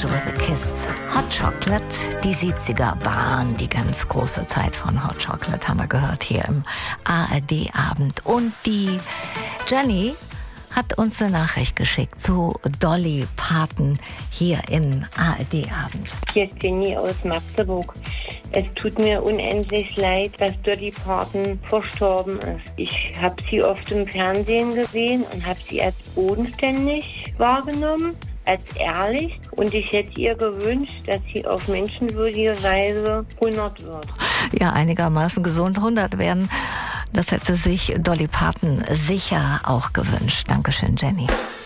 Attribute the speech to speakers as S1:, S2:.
S1: Just with a Kiss. Hot Chocolate, die 70er waren die ganz große Zeit von Hot Chocolate, haben wir gehört hier im ARD-Abend. Und die Jenny hat uns eine Nachricht geschickt zu Dolly Parton hier im ARD-Abend.
S2: Hier ist Jenny aus Magdeburg. Es tut mir unendlich leid, dass Dolly Parton verstorben ist. Ich habe sie oft im Fernsehen gesehen und habe sie als bodenständig wahrgenommen, als ehrlich. Und ich hätte ihr gewünscht, dass sie auf menschenwürdige Weise 100 wird.
S1: Ja, einigermaßen gesund 100 werden. Das hätte sich Dolly Parton sicher auch gewünscht. Dankeschön, Jenny.